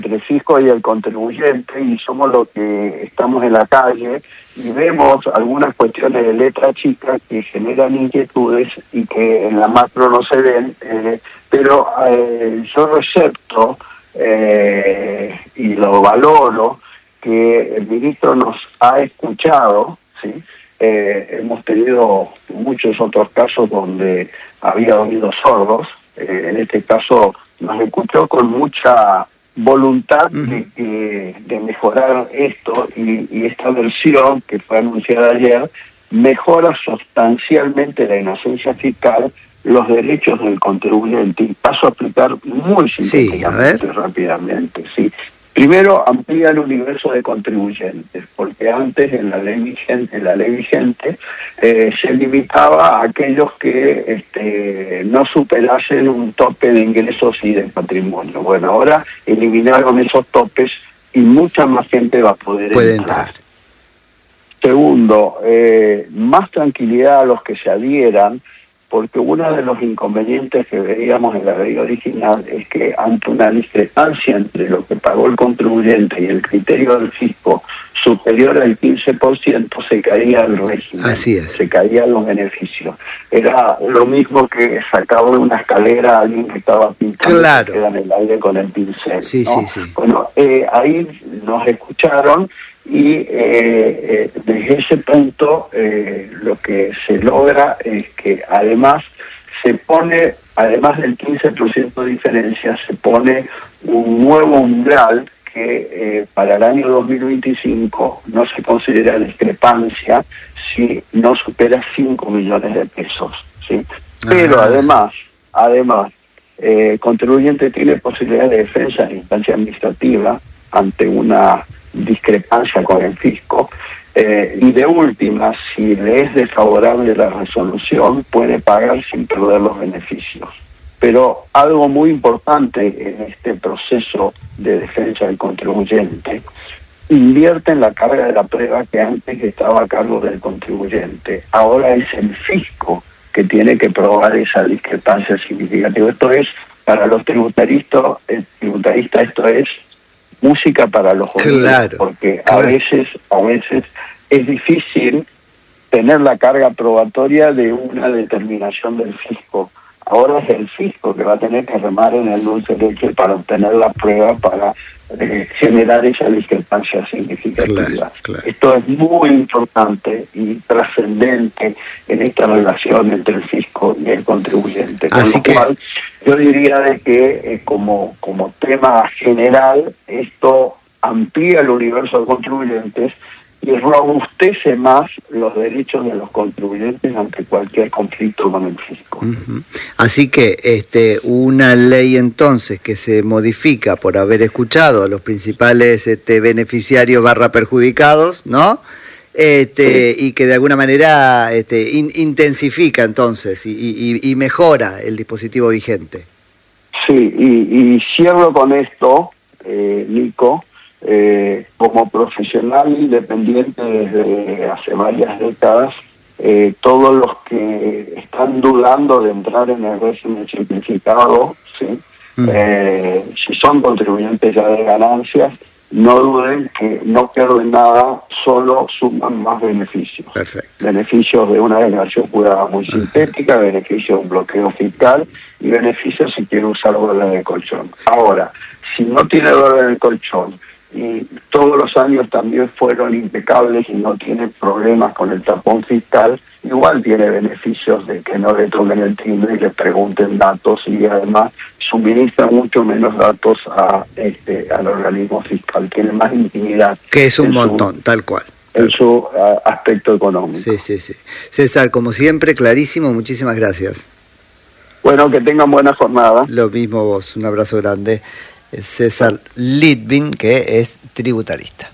entre el fisco y el contribuyente, y somos los que estamos en la calle y vemos algunas cuestiones de letra chica que generan inquietudes y que en la macro no se ven, pero yo recepto y lo valoro que el ministro nos ha escuchado, ¿sí? Hemos tenido muchos otros casos donde había oídos sordos. En este caso nos escuchó con mucha voluntad de mejorar esto, y esta versión que fue anunciada ayer mejora sustancialmente la inocencia fiscal, los derechos del contribuyente, y paso a explicar muy sintéticamente, rápidamente. ¿Sí? Primero, amplía el universo de contribuyentes, porque antes en la ley vigente se limitaba a aquellos que no superasen un tope de ingresos y de patrimonio. Bueno, ahora eliminaron esos topes y mucha más gente va a poder entrar. Segundo, más tranquilidad a los que se adhieran, porque uno de los inconvenientes que veíamos en la ley original es que ante una discrepancia entre lo que pagó el contribuyente y el criterio del fisco superior al 15%, se caía el régimen. Así es. Se caían los beneficios. Era lo mismo que sacar de una escalera a alguien que estaba pintando, claro, en el aire con el pincel. Sí, ¿no? sí, sí. Bueno, ahí nos escucharon, y desde ese punto lo que se logra es que además se pone, además del 15% de diferencia, se pone un nuevo umbral que para el año 2025 no se considera discrepancia si no supera 5 millones de pesos, ¿sí? Pero además, el contribuyente tiene posibilidad de defensa en instancia administrativa ante una discrepancia con el fisco, y de última, si le es desfavorable la resolución, puede pagar sin perder los beneficios. Pero algo muy importante en este proceso de defensa del contribuyente, invierte en la carga de la prueba que antes estaba a cargo del contribuyente. Ahora es el fisco que tiene que probar esa discrepancia significativa. Esto es, para los tributaristas, esto es música para los oídos, claro, porque a veces es difícil tener la carga probatoria de una determinación del fisco. Ahora es el fisco que va a tener que remar en el dulce de leche para obtener la prueba, para generar esa discrepancia significativa. Claro. Esto es muy importante y trascendente en esta relación entre el fisco y el contribuyente. Así con lo cual, yo diría de que como tema general, esto amplía el universo de contribuyentes y robustece más los derechos de los contribuyentes ante cualquier conflicto con el fisco. Así que una ley entonces que se modifica por haber escuchado a los principales beneficiarios / perjudicados, ¿no? Sí. Y que de alguna manera intensifica entonces y mejora el dispositivo vigente. Sí, y cierro con esto, Nico. Como profesional independiente desde hace varias décadas, todos los que están dudando de entrar en el régimen simplificado, ¿sí? Si son contribuyentes ya de ganancias, no duden que no pierden nada, solo suman más beneficios. Perfecto. Beneficios de una declaración jurada muy sintética, beneficios de un bloqueo fiscal y beneficios si quiere usar dólar de colchón. Ahora, si no tiene dólar de colchón y todos los años también fueron impecables y no tiene problemas con el tapón fiscal, igual tiene beneficios de que no le toquen el timbre y le pregunten datos, y además suministra mucho menos datos al organismo fiscal, tiene más intimidad. Que es un montón, tal cual. En su aspecto económico. Sí. César, como siempre, clarísimo, muchísimas gracias. Bueno, que tengan buena jornada. Lo mismo vos, un abrazo grande. César Litvin, que es tributarista.